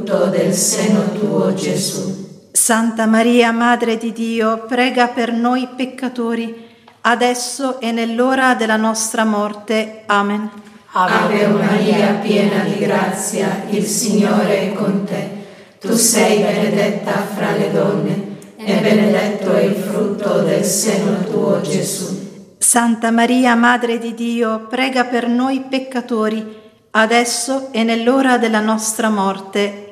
frutto del seno tuo, Gesù. Santa Maria, Madre di Dio, prega per noi peccatori, adesso e nell'ora della nostra morte. Amen. Ave Maria, piena di grazia, il Signore è con te. Tu sei benedetta fra le donne, e benedetto è il frutto del seno tuo, Gesù. Santa Maria, Madre di Dio, prega per noi peccatori, adesso e nell'ora della nostra morte.